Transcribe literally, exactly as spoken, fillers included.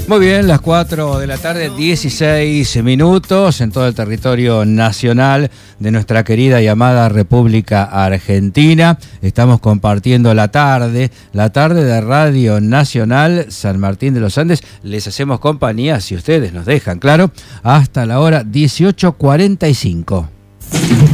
Muy bien, las cuatro de la tarde, dieciséis minutos en todo el territorio nacional de nuestra querida y amada República Argentina. Estamos compartiendo la tarde, la tarde de Radio Nacional San Martín de los Andes. Les hacemos compañía, si ustedes nos dejan, claro, hasta la hora dieciocho cuarenta y cinco.